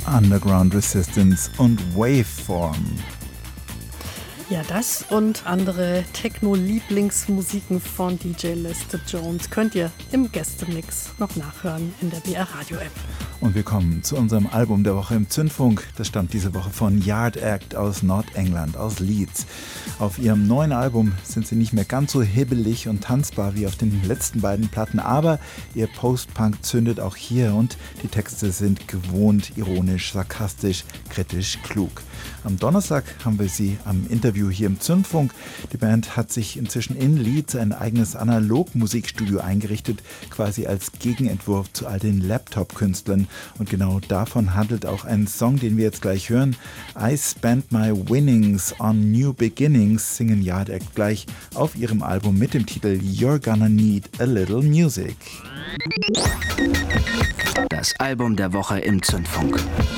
Underground Resistance und Waveform. Ja, das und andere Techno-Lieblingsmusiken von DJ Lester Jones könnt ihr im Gästemix noch nachhören in der BR Radio App. Und wir kommen zu unserem Album der Woche im Zündfunk. Das stammt diese Woche von Yard Act aus Nordengland, aus Leeds. Auf ihrem neuen Album sind sie nicht mehr ganz so hibbelig und tanzbar wie auf den letzten beiden Platten, aber ihr Post-Punk zündet auch hier und die Texte sind gewohnt, ironisch, sarkastisch, kritisch, klug. Am Donnerstag haben wir sie am Interview hier im Zündfunk. Die Band hat sich inzwischen in Leeds ein eigenes Analog-Musikstudio eingerichtet, quasi als Gegenentwurf zu all den Laptop-Künstlern. Und genau davon handelt auch ein Song, den wir jetzt gleich hören. I Spent My Winnings on New Beginnings singen Yard Act gleich auf ihrem Album mit dem Titel You're Gonna Need a Little Music. Das Album der Woche im Zündfunk.